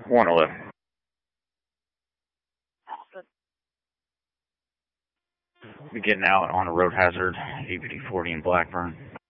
111. Be getting out on a road hazard, APD 40 in Blackburn.